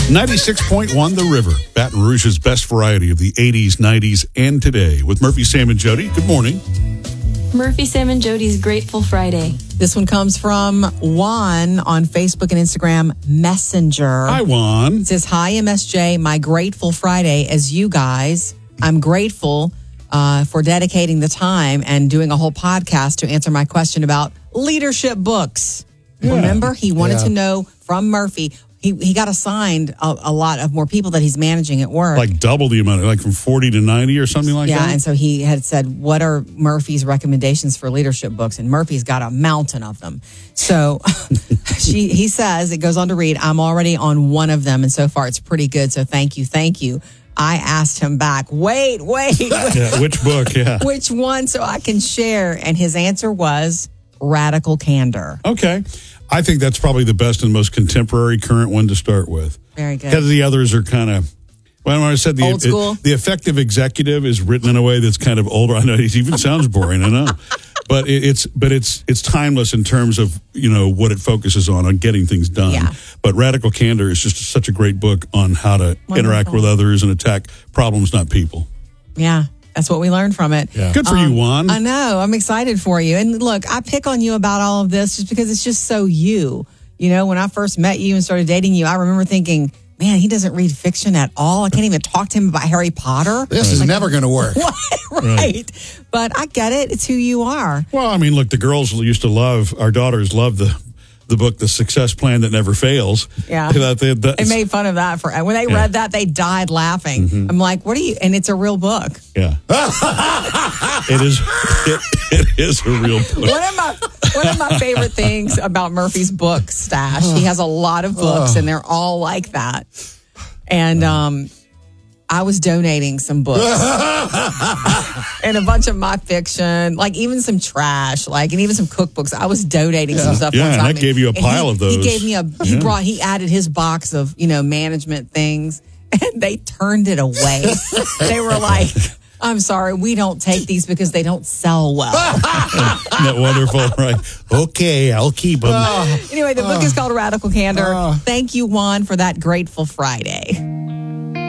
96.1 The River, Baton Rouge's best variety of the 80s, 90s, and today. With Murphy, Sam, and Jody. Good morning. Murphy, Sam, and Jody's Grateful Friday. This one comes from Juan on Facebook and Instagram Messenger. Hi, Juan. It says, hi, MSJ. My Grateful Friday as you guys. I'm grateful for dedicating the time and doing a whole podcast to answer my question about leadership books. Yeah. Remember, he wanted to know from Murphy. He got assigned a lot of more people that he's managing at work. Like double the amount, like from 40 to 90 or something like that? Yeah, and so he had said, what are Murphy's recommendations for leadership books? And Murphy's got a mountain of them. So he says, it goes on to read, I'm already on one of them, and so far it's pretty good, so thank you. I asked him back, wait. Yeah, which book, yeah. Which one so I can share? And his answer was Radical Candor. Okay. I think that's probably the best and most contemporary current one to start with. Very good. Because the others are kind of, when I said old school. The Effective Executive is written in a way that's kind of older. I know it even sounds boring, I know. But it's timeless in terms of, what it focuses on getting things done. Yeah. But Radical Candor is just such a great book on how to interact with others and attack problems, not people. Yeah. That's what we learned from it. Yeah. Good for you, Juan. I know. I'm excited for you. And look, I pick on you about all of this just because it's just so you. When I first met you and started dating you, I remember thinking, man, he doesn't read fiction at all. I can't even talk to him about Harry Potter. This is never going to work. Right. But I get it. It's who you are. Well, I mean, look, the girls used to our daughters loved the book, The Success Plan That Never Fails. Yeah. They made fun of that. When they read that, they died laughing. Mm-hmm. I'm like, what are you? And it's a real book. Yeah. It is a real book. One of my favorite things about Murphy's book stash, he has a lot of books and they're all like that. And I was donating some books and a bunch of my fiction, like even some trash, and even some cookbooks. I was donating some stuff. Yeah, one time. and that gave you a pile of those. He gave me he added his box of, management things, and they turned it away. They were like, I'm sorry, we don't take these because they don't sell well. Isn't that wonderful? Right. Okay, I'll keep them. Anyway, the book is called Radical Candor. Thank you, Juan, for that Grateful Friday.